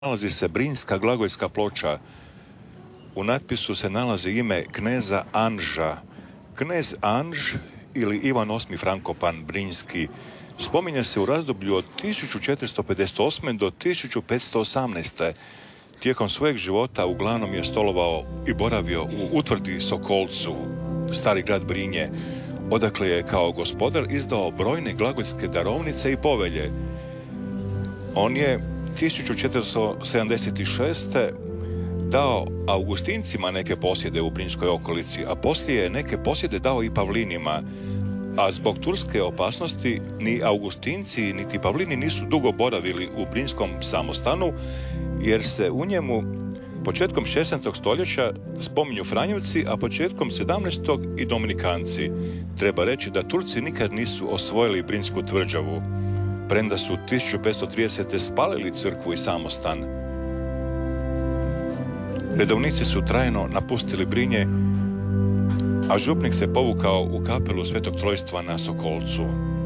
nalazi se Brinjska glagoljska ploča. U natpisu se nalazi ime kneza Anža. Knez Anž ili Ivan VIII Frankopan Brinjski spominje se u razdoblju od 1458. do 1518. Tijekom svojeg života uglavnom je stolovao i boravio u utvrdi Sokolcu, stari grad Brinje, odakle je kao gospodar izdao brojne glagoljske darovnice i povelje. On je 1476. dao Augustincima neke posjede u Brinjskoj okolici, a poslije je neke posjede dao i Pavlinima, a zbog turske opasnosti ni Augustinci niti Pavlini nisu dugo boravili u Brinjskom samostanu, jer se u njemu početkom 16. stoljeća spominju Franjevci, a početkom 17. i Dominikanci. Treba reći da Turci nikad nisu osvojili Brinjsku tvrđavu, premda su 1530. spalili crkvu i samostan. Redovnici su trajno napustili Brinje, a župnik se povukao u kapelu Svetog Trojstva na Sokolcu.